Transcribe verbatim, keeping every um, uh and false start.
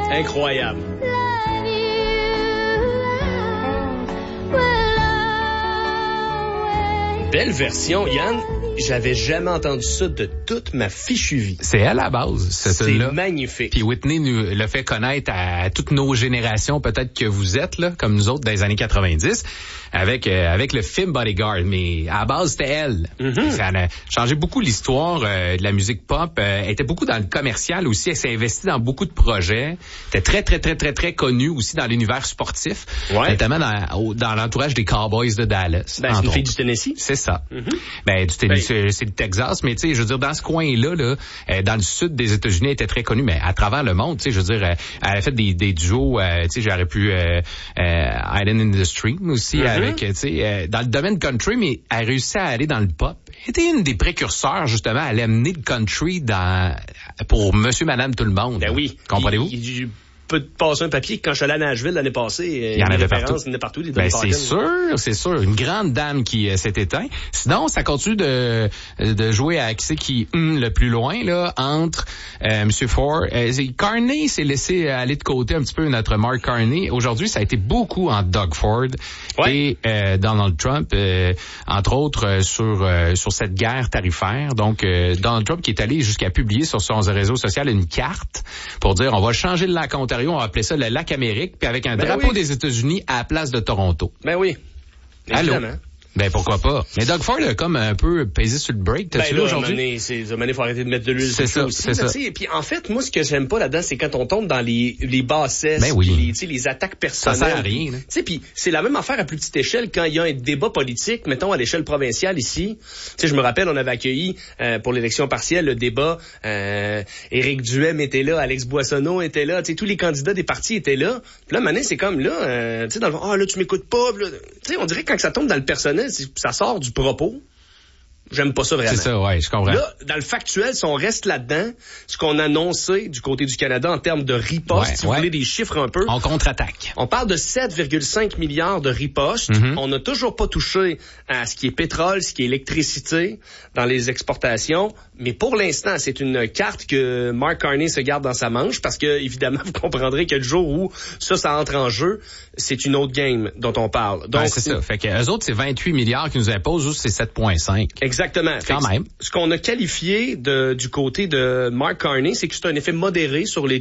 Incroyable. Belle version, Yann. J'avais jamais entendu ça de toute ma fichue vie. C'est à la base, ce C'est tune-là. magnifique. Puis Whitney nous le fait connaître à toutes nos générations, peut-être que vous êtes là, comme nous autres des années quatre-vingt-dix, avec euh, avec le film Bodyguard. Mais à la base, c'était elle. Mm-hmm. Ça a changé beaucoup l'histoire euh, de la musique pop. Euh, elle était beaucoup dans le commercial aussi. Elle s'est investie dans beaucoup de projets. Elle était très, très, très, très, très connue aussi dans l'univers sportif, Ouais. notamment dans, au- dans l'entourage des Cowboys de Dallas. Ben, c'est une entre fille autres. du Tennessee. C'est ça. Mm-hmm. Ben, du Tennessee, Ben, c'est le Texas, mais tu sais, je veux dire, dans ce coin-là, là, euh, dans le sud des États-Unis, elle était très connue, mais à travers le monde, tu sais, je veux dire, euh, elle a fait des, des duos, euh, tu sais, j'aurais pu euh, euh, Island in the Stream aussi, Mm-hmm. avec, tu sais, euh, dans le domaine country, mais elle a réussi à aller dans le pop. Elle était une des précurseurs, justement, à l'amener le country dans pour monsieur, madame, tout le monde. Ben oui. Comprenez-vous? Il, il peut te passer un papier. Quand je suis allé à Nashville l'année passée, Il y en les avait références partout. venaient partout. Les Ben, Dolly c'est Parton. sûr, c'est sûr. Une grande dame qui euh, s'est éteinte. Sinon, ça continue de de jouer à qui c'est qui hum, le plus loin, là, entre euh, M. Ford. Euh, c'est- Carney s'est laissé aller de côté un petit peu, notre Mark Carney. Aujourd'hui, ça a été beaucoup entre Doug Ford Ouais. et euh, Donald Trump, euh, entre autres, euh, sur euh, sur cette guerre tarifaire. Donc, euh, Donald Trump qui est allé jusqu'à publier sur son réseau social une carte pour dire, on va changer le lac Ontario, on va appeler ça le lac Amérique, puis avec un Ben drapeau oui. des États-Unis à la place de Toronto. Ben oui. Allô? Évidemment. Ben pourquoi pas. Mais Doug Ford a comme un peu pesé sur le break. T'as-tu Ben vu là, aujourd'hui? Mané, c'est, Mané, faut arrêter de mettre de l'huile C'est sur le feu ça, aussi. c'est là, ça. tu sais. Et puis, en fait, moi, ce que j'aime pas là-dedans, c'est quand on tombe dans les, les bassesses, Ben oui. puis les, tu sais, les attaques personnelles. Ça sert à rien, là. Tu sais, puis c'est la même affaire à plus petite échelle quand il y a un débat politique, mettons à l'échelle provinciale ici. Tu sais, je me rappelle, on avait accueilli euh, pour l'élection partielle le débat. Euh, Éric Duhem était là, Alex Boissonneau était là. Tu sais, tous les candidats des partis étaient là. Puis là, Mané, c'est comme là, euh, tu sais, dans le fond, ah là, tu m'écoutes pas. Puis là, tu sais, on dirait que quand ça tombe dans le personnel, c'est- ça sort du propos. J'aime pas ça vraiment. C'est ça, ouais, je comprends. Là, dans le factuel, si on reste là-dedans, ce qu'on a annoncé du côté du Canada en termes de riposte, Ouais, si vous ouais. voulez des chiffres un peu, On contre-attaque. on parle de sept virgule cinq milliards de ripostes. Mm-hmm. On n'a toujours pas touché à ce qui est pétrole, ce qui est électricité dans les exportations. Mais pour l'instant, c'est une carte que Mark Carney se garde dans sa manche parce que, évidemment, vous comprendrez que le jour où ça, ça entre en jeu, c'est une autre game dont on parle. Donc, Ouais, c'est ça. Fait que eux autres, c'est vingt-huit milliards qu'ils nous imposent, juste c'est sept virgule cinq. Exactement. Fait Quand que même. Ce qu'on a qualifié de, du côté de Mark Carney, c'est que c'est un effet modéré sur les